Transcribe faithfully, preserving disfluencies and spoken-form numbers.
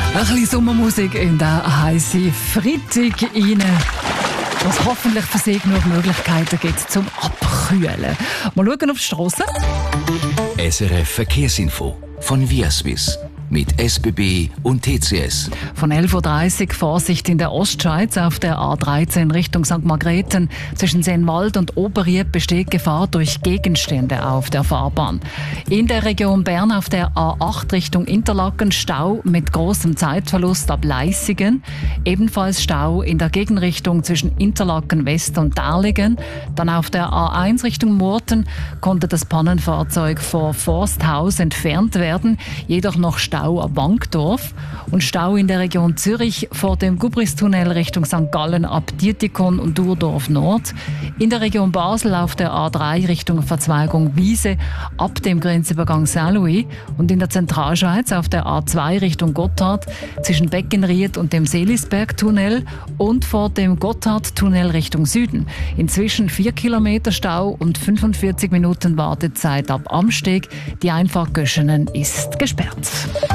Ein bisschen Sommermusik in den heißen Freitag rein, was hoffentlich für Sie genug Möglichkeiten gibt zum Abkühlen. Mal schauen auf die Strasse. S R F Verkehrsinfo von Viaswiss mit S B B und T C S. Von elf Uhr dreißig Vorsicht in der Ostschweiz auf der A dreizehn Richtung Sankt Margrethen. Zwischen Seenwald und Oberried besteht Gefahr durch Gegenstände auf der Fahrbahn. In der Region Bern auf der A acht Richtung Interlaken Stau mit großem Zeitverlust ab Leissigen. Ebenfalls Stau in der Gegenrichtung zwischen Interlaken West und Därligen. Dann auf der A eins Richtung Murten konnte das Pannenfahrzeug vor Forsthaus entfernt werden, jedoch noch Stau ab Wankdorf und Stau in der Region Zürich vor dem Gubristunnel Richtung Sankt Gallen ab Dietikon und Durdorf Nord. In der Region Basel auf der A drei Richtung Verzweigung Wiese ab dem Grenzübergang Saint-Louis und in der Zentralschweiz auf der A zwei Richtung Gotthard zwischen Beckenried und dem Seelisbergtunnel und vor dem Gotthardtunnel Richtung Süden. Inzwischen vier Kilometer Stau und fünfundvierzig Minuten Wartezeit ab Amsteg. Die Einfahrt Göschenen ist gesperrt.